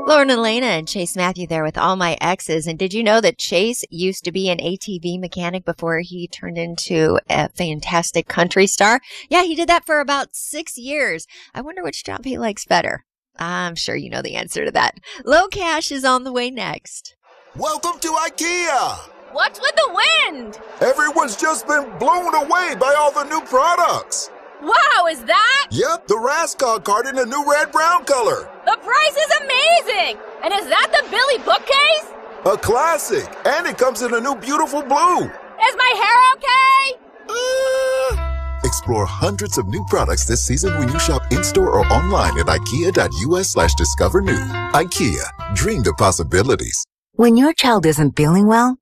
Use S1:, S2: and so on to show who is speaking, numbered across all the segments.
S1: Lauren Elena and Chase Matthew there with All My Exes. And did you know that Chase used to be an ATV mechanic before he turned into a fantastic country star? Yeah, he did that for about 6 years. I wonder which job he likes better. I'm sure you know the answer to that. Low Cash is on the way next.
S2: Welcome to IKEA!
S3: What's with the wind?
S2: Everyone's just been blown away by all the new products.
S3: Wow, is that?
S2: Yep, the Raskog card in a new red-brown color.
S3: The price is amazing! And is that the Billy bookcase?
S2: A classic, and it comes in a new beautiful blue.
S3: Is my hair okay?
S2: Explore hundreds of new products this season when you shop in-store or online at ikea.us/discover-new. IKEA, dream the possibilities.
S4: When your child isn't feeling well,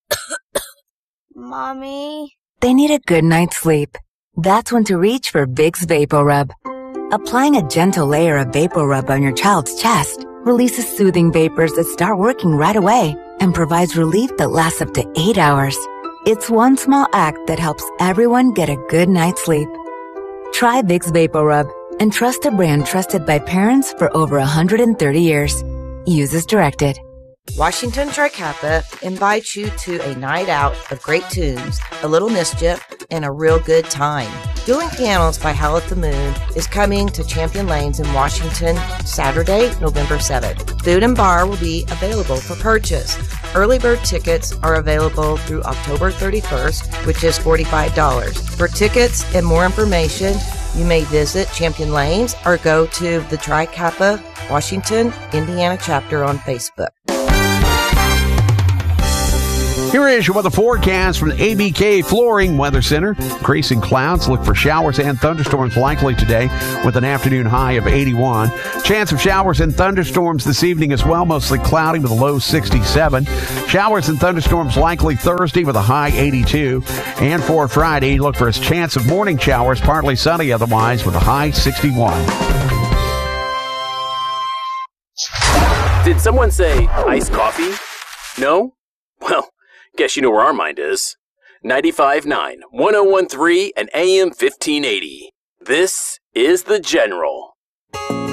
S3: Mommy?
S4: they need a good night's sleep. That's when to reach for Vicks VapoRub. Applying a gentle layer of VapoRub on your child's chest releases soothing vapors that start working right away and provides relief that lasts up to 8 hours. It's one small act that helps everyone get a good night's sleep. Try Vicks VapoRub and trust a brand trusted by parents for over 130 years. Use as directed.
S5: Washington Tri-Kappa invites you to a night out of great tunes, a little mischief, and a real good time. Dueling Pianos by Howl at the Moon is coming to Champion Lanes in Washington Saturday, November 7th. Food and bar will be available for purchase. Early bird tickets are available through October 31st, which is $45. For tickets and more information, you may visit Champion Lanes or go to the Tri-Kappa Washington, Indiana chapter on Facebook.
S6: Here is your weather forecast from the ABK Flooring Weather Center. Increasing clouds. Look for showers and thunderstorms likely today with an afternoon high of 81. Chance of showers and thunderstorms this evening as well. Mostly cloudy with a low 67. Showers and thunderstorms likely Thursday with a high 82. And for Friday, look for a chance of morning showers, partly sunny otherwise with a high 61.
S7: Did someone say iced coffee? No? Well, guess you know where our mind is. 95.9, 101.3, and AM 1580. This is The General.